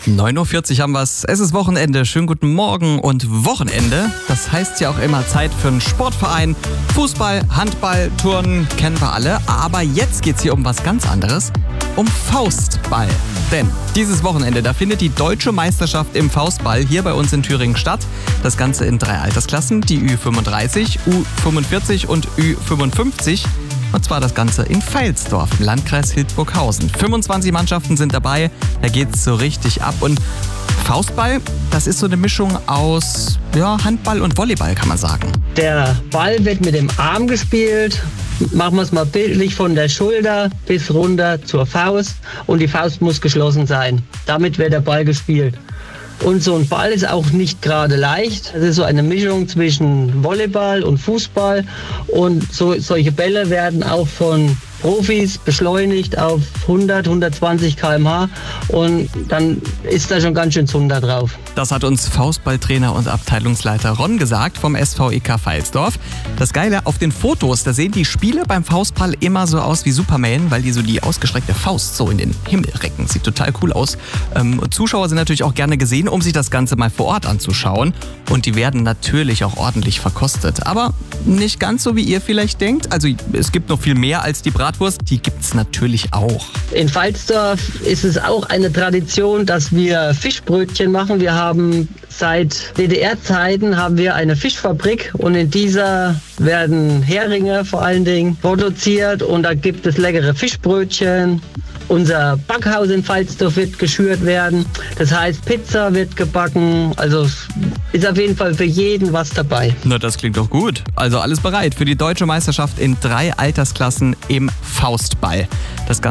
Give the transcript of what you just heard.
9:40 Uhr haben wir es. Es ist Wochenende. Schönen guten Morgen und Wochenende. Das heißt ja auch immer Zeit für einen Sportverein. Fußball, Handball, Turnen kennen wir alle. Aber jetzt geht es hier um was ganz anderes. Um Faustball. Denn dieses Wochenende, da findet die deutsche Meisterschaft im Faustball hier bei uns in Thüringen statt. Das Ganze in 3 Altersklassen, die Ü35, U45 und Ü55. Und zwar das Ganze in Veilsdorf im Landkreis Hildburghausen. 25 Mannschaften sind dabei, da geht's so richtig ab. Und Faustball, das ist so eine Mischung aus Handball und Volleyball, kann man sagen. Der Ball wird mit dem Arm gespielt. Machen wir es mal bildlich, von der Schulter bis runter zur Faust. Und die Faust muss geschlossen sein. Damit wird der Ball gespielt. Und so ein Ball ist auch nicht gerade leicht. Es ist so eine Mischung zwischen Volleyball und Fußball. Und solche Bälle werden auch von Profis beschleunigt auf 100, 120 km/h. Und dann ist da schon ganz schön Zunder drauf. Das hat uns Faustballtrainer und Abteilungsleiter Ron gesagt vom SVEK Veilsdorf. Das Geile, auf den Fotos, da sehen die Spieler beim Faustball immer so aus wie Superman, weil die so die ausgestreckte Faust so in den Himmel recken. Sieht total cool aus. Zuschauer sind natürlich auch gerne gesehen, um sich das Ganze mal vor Ort anzuschauen. Und die werden natürlich auch ordentlich verkostet. Aber nicht ganz so, wie ihr vielleicht denkt. Also es gibt noch viel mehr als die Bratwurst. Die gibt's natürlich auch. In Veilsdorf ist es auch eine Tradition, dass wir Fischbrötchen machen. Wir haben seit DDR-Zeiten eine Fischfabrik und in dieser werden Heringe vor allen Dingen produziert und da gibt es leckere Fischbrötchen. Unser Backhaus in Veilsdorf wird geschürt werden. Das heißt, Pizza wird gebacken. Also ist auf jeden Fall für jeden was dabei. Na, das klingt doch gut. Also alles bereit für die deutsche Meisterschaft in 3 Altersklassen im Faustball. Das